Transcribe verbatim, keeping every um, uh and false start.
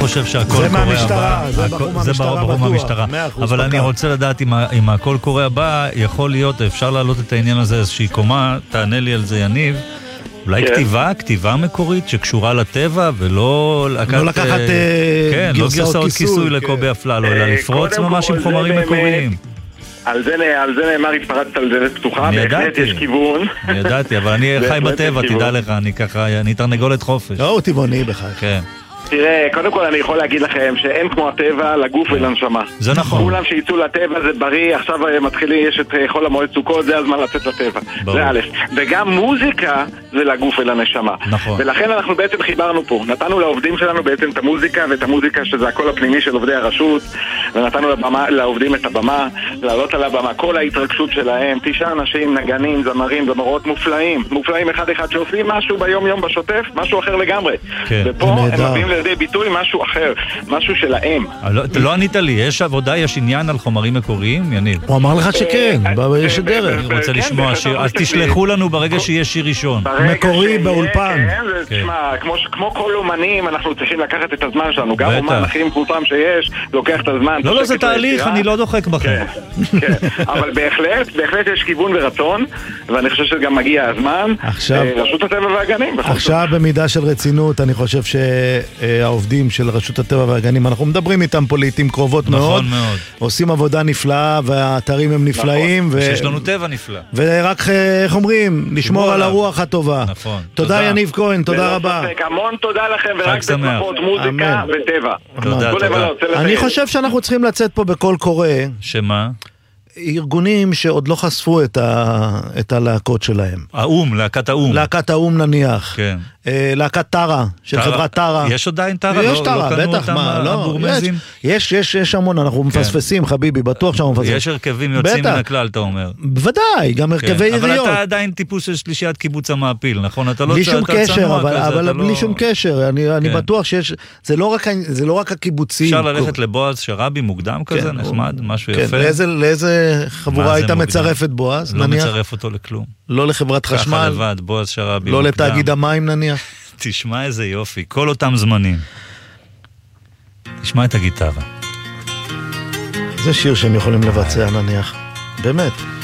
חושב שהכל זה קורא מהמשטרה, הבא. זה בחור מהמשטרה בחור בטוח. מהמשטרה. אבל אני רוצה לדעת אם הכל קורא הבא, יכול להיות, אפשר להעלות את העניין הזה איזושהי קומה, תענה לי על זה יניב, אולי כתיבה, כתיבה מקורית שקשורה לטבע ולא לא לקחת גרסאות כיסוי לקובי אפללו, אלא לפרוץ ממש עם חומרים מקוריים. על זה, על זה נאמר, התפרצת על דלת פתוחה, בהחלט יש כיוון. אני ידעתי, אבל אני חי בטבע, תדע לך, אני ככה, אני תרנגולת חופש. לא, הוא טבעוני בכלל. כן. תראה, קודם כל אני יכול להגיד לכם שאין כמו הטבע לגוף ולנשמה. זה נכון. כולם שיצאו לטבע זה בריא, עכשיו מתחילים, יש את חול המועד סוכות, זה הזמן לצאת לטבע. זה א', וגם מוזיקה זה לגוף ולנשמה. נכון. ולכן אנחנו בעצם חיברנו פה, נתנו לעובדים שלנו בעצם את המוזיקה ואת המוזיקה שזה הכל הפנימי של עובדי הרשות, ונתנו לבמה, לעובדים את הבמה, לעלות על הבמה, כל ההתרגשות שלהם, תשעה אנשים, נגנים, זמרים, זמרות מופלאים, מופלאים אחד אחד שעושים משהו ביום יום בשוטף, משהו אחר לגמרי. כן. ופה הם מביאים לידי ביטוי משהו אחר, משהו שלהם. לא ענית לי, יש עבודה, יש עניין על חומרים מקוריים, יניב? הוא אמר לך שכן, יש דרך. אני רוצה לשמוע שיר, אז תשלחו לנו ברגע שיש שיר ראשון. מקורי באולפן. כמו כל אומנים, אנחנו צריכים לקחת את הזמן שלנו. גם אומן הכי מפורסם שיש, לוקח את הזמן. לא, לא, זה תהליך, אני לא דוחק בכם. אבל בהחלט, בהחלט יש כיוון ורצון, ואני חושב שגם מגיע הזמן. רשות הטבע והגנים. עכשיו במידה של רצינות, אני חושב שהעובדים של רשות הטבע והגנים, אנחנו מדברים איתם פה לעתים קרובות מאוד. נכון מאוד. עושים עבודה נפלאה, והאתרים הם נפלאים. שיש לנו טבע נפלא. ורק, איך אומרים, לשמור על הרוח הטובה. נכון. תודה יניב כהן, תודה רבה. המון תודה לכם, ורק בצמחות מוזיקה וטבע. תודה, תודה. אני חושב שאנחנו צריכים לצאת פה בקול קורא. שמה? ארגונים שעוד לא חשפו את, ה... את הלהקות שלהם. האום, להקת האום. להקת האום נניח. כן. אה, להקת טרה, של טרה. חברת טרה. יש עדיין טרה? יש לא, טרה, לא בטח, מה, לא. יש, יש, יש, יש המון, אנחנו כן. מפספסים, חביבי, בטוח שאנחנו מפספסים. יש הרכבים יוצאים מן הכלל, אתה אומר. בוודאי, גם הרכבי כן. עיריות. אבל אתה עדיין טיפוס של שלישיית קיבוץ המעפיל, נכון? אתה לא בלי שום קשר, צנוע, אבל, כזה, אבל אתה בלי לא... שום קשר. אני, כן. אני בטוח שיש, זה לא רק, זה לא רק הקיבוצים. אפשר ללכת לבועז שרבי מוקדם כזה, כן, נחמד, משהו כן. יפה. לאיזה, לאיזה חבורה היית מצרף את בועז, לא נניח? מצרף אותו לכלום. לא לחברת חשמל? ככה לבד, בועז שרבי לא מוקדם. לתאגיד המים נניח? תשמע איזה יופי, כל אותם זמנים. תשמע את הגיטרה. זה שיר שהם יכולים לבצע נניח. באמת.